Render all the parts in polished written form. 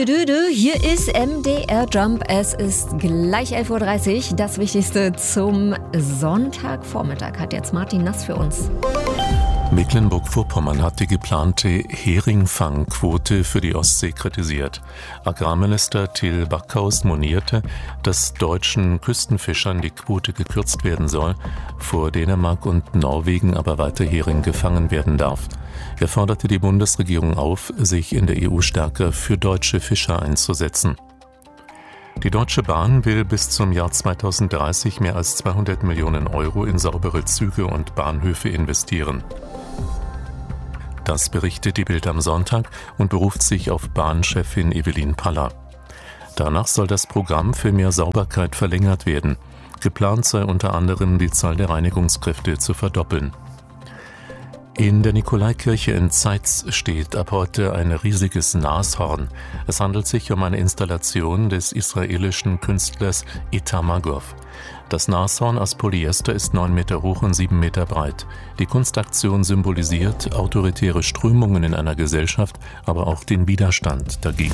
Hier ist MDR Jump. Es ist gleich 11.30 Uhr. Das Wichtigste zum Sonntagvormittag hat jetzt Martin Nass für uns. Mecklenburg-Vorpommern hat die geplante Heringfangquote für die Ostsee kritisiert. Agrarminister Till Backhaus monierte, dass deutschen Küstenfischern die Quote gekürzt werden soll, vor Dänemark und Norwegen aber weiter Hering gefangen werden darf. Er forderte die Bundesregierung auf, sich in der EU stärker für deutsche Fischer einzusetzen. Die Deutsche Bahn will bis zum Jahr 2030 mehr als 200 Millionen Euro in saubere Züge und Bahnhöfe investieren. Das berichtet die Bild am Sonntag und beruft sich auf Bahnchefin Evelyn Paller. Danach soll das Programm für mehr Sauberkeit verlängert werden. Geplant sei unter anderem, die Zahl der Reinigungskräfte zu verdoppeln. In der Nikolaikirche in Zeitz steht ab heute ein riesiges Nashorn. Es handelt sich um eine Installation des israelischen Künstlers Itamagov. Das Nashorn aus Polyester ist 9 Meter hoch und 7 Meter breit. Die Kunstaktion symbolisiert autoritäre Strömungen in einer Gesellschaft, aber auch den Widerstand dagegen.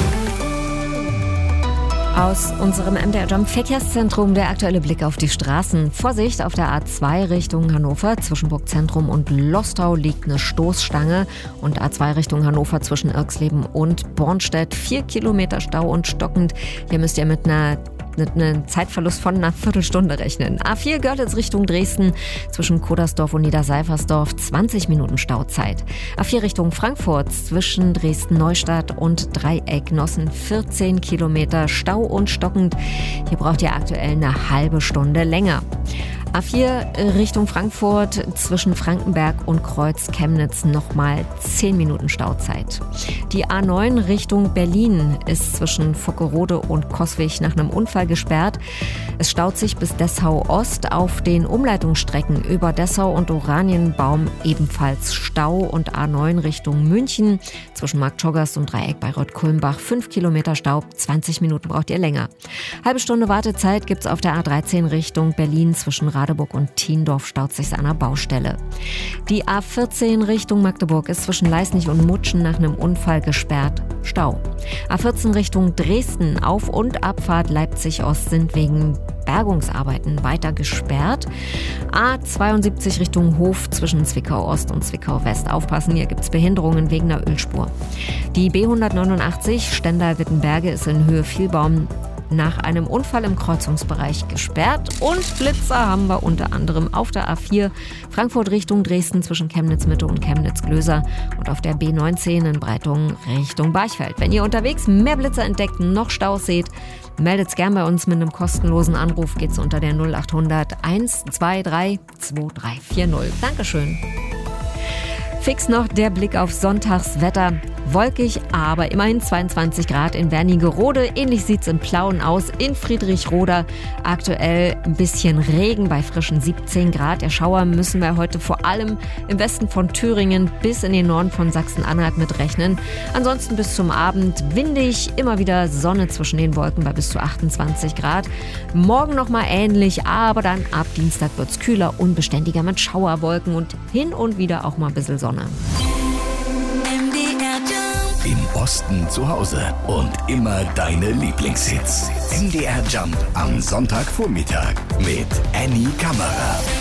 Aus unserem MDR Jump Verkehrszentrum der aktuelle Blick auf die Straßen. Vorsicht, auf der A2 Richtung Hannover zwischen Burgzentrum und Lostau liegt eine Stoßstange und A2 Richtung Hannover zwischen Irxleben und Bornstedt 4 Kilometer Stau und stockend. Hier müsst ihr mit einem Zeitverlust von einer Viertelstunde rechnen. A4 Görlitz Richtung Dresden zwischen Kodersdorf und Niederseifersdorf 20 Minuten Stauzeit. A4 Richtung Frankfurt zwischen Dresden-Neustadt und Dreieck-Nossen 14 Kilometer Stau und stockend. Hier braucht ihr aktuell eine halbe Stunde länger. A4 Richtung Frankfurt zwischen Frankenberg und Kreuz-Chemnitz nochmal 10 Minuten Stauzeit. Die A9 Richtung Berlin ist zwischen Vockerode und Coswig nach einem Unfall gesperrt. Es staut sich bis Dessau Ost, auf den Umleitungsstrecken über Dessau und Oranienbaum ebenfalls Stau und A9 Richtung München zwischen Marktschoggerst und Dreieck bei Rott-Kulmbach 5 Kilometer Stau, 20 Minuten braucht ihr länger. Halbe Stunde Wartezeit gibt's auf der A13 Richtung Berlin zwischen Radeburg und Thiendorf staut sich an einer Baustelle. Die A14 Richtung Magdeburg ist zwischen Leisnig und Mutschen nach einem Unfall gesperrt. Stau. A14 Richtung Dresden, Auf- und Abfahrt Leipzig-Ost sind wegen Bergungsarbeiten weiter gesperrt. A72 Richtung Hof zwischen Zwickau-Ost und Zwickau-West. Aufpassen, hier gibt es Behinderungen wegen einer Ölspur. Die B189 Stendal-Wittenberge ist in Höhe Vielbaum nach einem Unfall im Kreuzungsbereich gesperrt. Und Blitzer haben wir unter anderem auf der A4 Frankfurt Richtung Dresden zwischen Chemnitz-Mitte und Chemnitz-Glöser und auf der B19 in Breitung Richtung Barchfeld. Wenn ihr unterwegs mehr Blitzer entdeckt, noch Staus seht, meldet's gern bei uns mit einem kostenlosen Anruf. Geht's unter der 0800 123 2340. Dankeschön. Fix noch der Blick auf Sonntagswetter. Wolkig, aber immerhin 22 Grad in Wernigerode. Ähnlich sieht's in Plauen aus. In Friedrichroda aktuell ein bisschen Regen bei frischen 17 Grad. Der Schauer müssen wir heute vor allem im Westen von Thüringen bis in den Norden von Sachsen-Anhalt mitrechnen. Ansonsten bis zum Abend windig, immer wieder Sonne zwischen den Wolken bei bis zu 28 Grad. Morgen nochmal ähnlich, aber dann ab Dienstag wird's kühler, unbeständiger mit Schauerwolken und hin und wieder auch mal ein bisschen Sonne. Im Osten zu Hause und immer deine Lieblingshits. MDR Jump am Sonntagvormittag mit Annie Kammerer.